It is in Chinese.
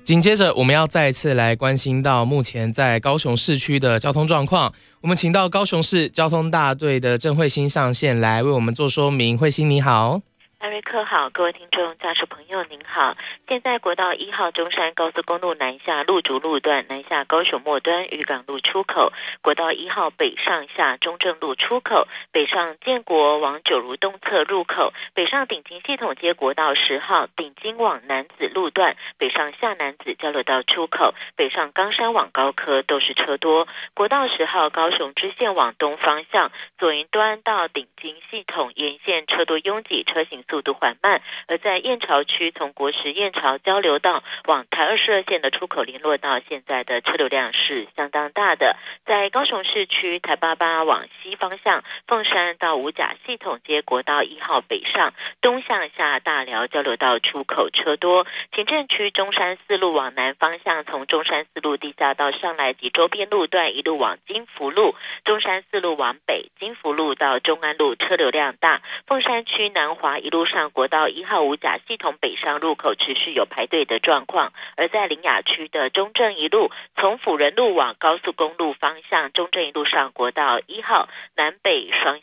紧接着，我们要再次来关心到目前在高雄市区的交通状况。我们请到高雄市交通大队的郑慧欣上线来为我们做说明。慧欣你好。 艾瑞克好，各位听众驾驶朋友您好。现在国道1号中山高速公路南下路竹路段南下高雄末端渔港路出口，国道1号北上下中正路出口，北上建国往九如东侧入口，北上顶金系统街国道10号顶金往楠梓路段，北上下楠梓交流道出口，北上冈山往高科都是车多。国道10号高雄支线往东方向，左营端到顶金系统沿线车多拥挤，车行速度缓慢，而在燕巢区从国十燕巢交流道往台22线的出口联络道，现在的车流量是相当大的。在高雄市区台88往西方向，凤山到五甲系统街国道1号北上，东向下大寮交流道出口车多。行政区中山四路往南方向，从中山四路地下道上来及周边路段一路往金福路，中山四路往北，金福路到中安路车流量大。凤山区南华一路上国道1号五甲系统北上入口持续有排队的状况，而在苓雅区的中正一路从辅仁路往高速公路方向，中正一路上国道1号南北双